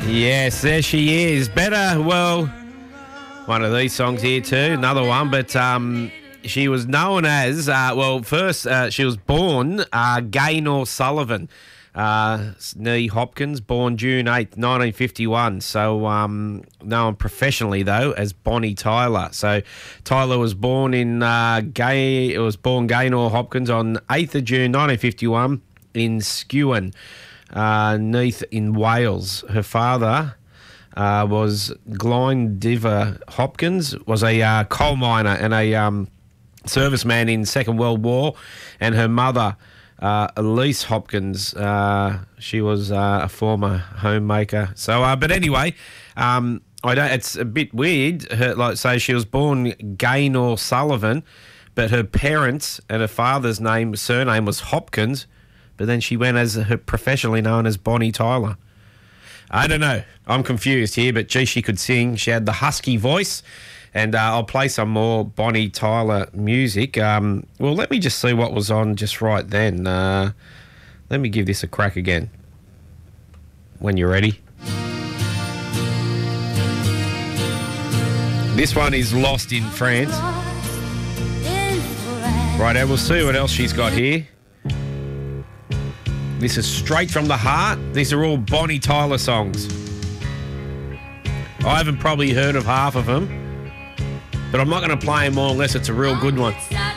Yes, there she is. Better, well, one of these songs here too, another one, but she was known as, first she was born Gaynor Sullivan, nee Hopkins, born June 8th, 1951. So known professionally, though, as Bonnie Tyler. So Tyler was born in Gaynor Hopkins on 8th of June, 1951 in Skewen, Neath in Wales. Her father was Glyndivr Hopkins, was a coal miner and a serviceman in Second World War, and her mother, Elise Hopkins, she was a former homemaker. So, but anyway, it's a bit weird. So she was born Gaynor Sullivan, but her parents and her father's surname was Hopkins, but then she went as professionally known as Bonnie Tyler. I don't know. I'm confused here, but gee, she could sing. She had the husky voice. And I'll play some more Bonnie Tyler music. Well, let me just see what was on just right then. Let me give this a crack again. When you're ready. This one is Lost in France. Right, we'll see what else she's got here. This is straight from the heart. These are all Bonnie Tyler songs. I haven't probably heard of half of them, but I'm not going to play them all unless it's a real good one.